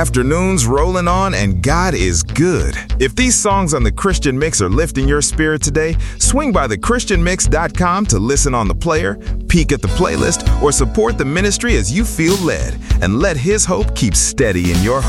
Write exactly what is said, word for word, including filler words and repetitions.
Afternoons rolling on and God is good. If these songs on the Christian Mix are lifting your spirit today, swing by the christian mix dot com to listen on the player, peek at the playlist, or support the ministry as you feel led, and let His hope keep steady in your heart.